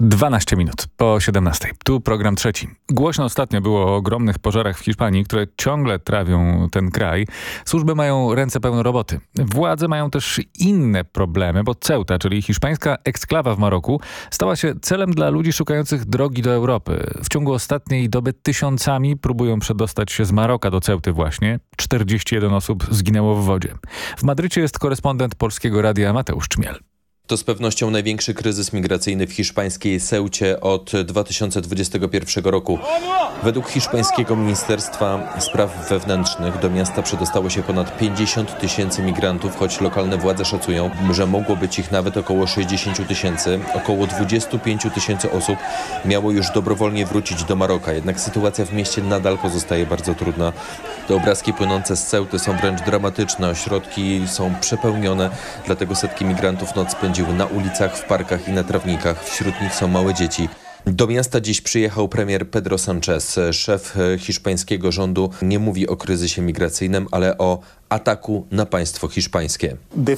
12 minut po 17. Tu program trzeci. Głośno ostatnio było o ogromnych pożarach w Hiszpanii, które ciągle trawią ten kraj. Służby mają ręce pełne roboty. Władze mają też inne problemy, bo Ceuta, czyli hiszpańska eksklawa w Maroku, stała się celem dla ludzi szukających drogi do Europy. W ciągu ostatniej doby tysiącami próbują przedostać się z Maroka do Ceuty właśnie. 41 osób zginęło w wodzie. W Madrycie jest korespondent Polskiego Radia Mateusz Czmiel. To z pewnością największy kryzys migracyjny w hiszpańskiej Ceucie od 2021 roku. Według hiszpańskiego Ministerstwa Spraw Wewnętrznych do miasta przedostało się ponad 50 tysięcy migrantów, choć lokalne władze szacują, że mogło być ich nawet około 60 tysięcy. Około 25 tysięcy osób miało już dobrowolnie wrócić do Maroka, jednak sytuacja w mieście nadal pozostaje bardzo trudna. Te obrazki płynące z Ceuty są wręcz dramatyczne, ośrodki są przepełnione, dlatego setki migrantów noc spędziły na ulicach, w parkach i na trawnikach. Wśród nich są małe dzieci. Do miasta dziś przyjechał premier Pedro Sánchez. Szef hiszpańskiego rządu nie mówi o kryzysie migracyjnym, ale o ataku na państwo hiszpańskie.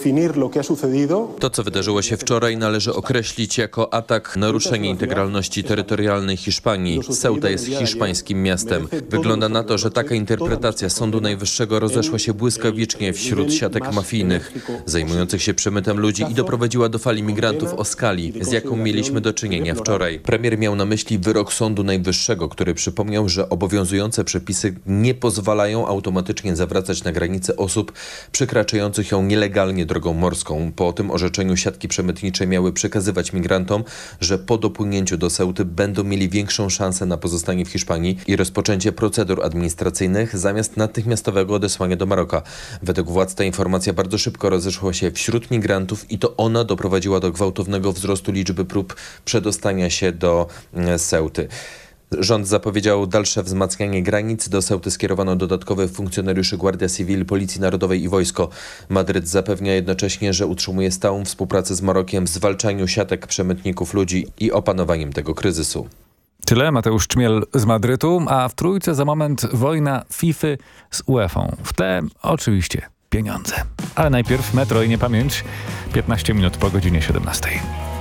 To, co wydarzyło się wczoraj, należy określić jako atak, naruszenie integralności terytorialnej Hiszpanii. Ceuta jest hiszpańskim miastem. Wygląda na to, że taka interpretacja Sądu Najwyższego rozeszła się błyskawicznie wśród siatek mafijnych zajmujących się przemytem ludzi i doprowadziła do fali migrantów o skali, z jaką mieliśmy do czynienia wczoraj. Premier miał na myśli wyrok Sądu Najwyższego, który przypomniał, że obowiązujące przepisy nie pozwalają automatycznie zawracać na granicę osób przekraczających ją nielegalnie drogą morską. Po tym orzeczeniu siatki przemytnicze miały przekazywać migrantom, że po dopłynięciu do Ceuty będą mieli większą szansę na pozostanie w Hiszpanii i rozpoczęcie procedur administracyjnych zamiast natychmiastowego odesłania do Maroka. Według władz ta informacja bardzo szybko rozeszła się wśród migrantów i to ona doprowadziła do gwałtownego wzrostu liczby prób przedostania się do Ceuty. Rząd zapowiedział dalsze wzmacnianie granic. Do Ceuty skierowano dodatkowych funkcjonariuszy Guardia Civil, Policji Narodowej i wojsko. Madryt zapewnia jednocześnie, że utrzymuje stałą współpracę z Marokiem w zwalczaniu siatek przemytników ludzi i opanowaniem tego kryzysu. Tyle, Mateusz Czmiel z Madrytu, a w Trójce za moment wojna FIFA z UEFA. W tle oczywiście pieniądze. Ale najpierw Metro i niepamięć, 15 minut po godzinie 17.